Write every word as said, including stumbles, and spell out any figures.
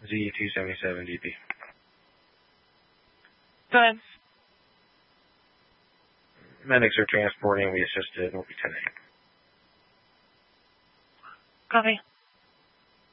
Z two seventy-seven D P. Go ahead. Medics are transporting. We assisted. We'll be ten eight. Copy.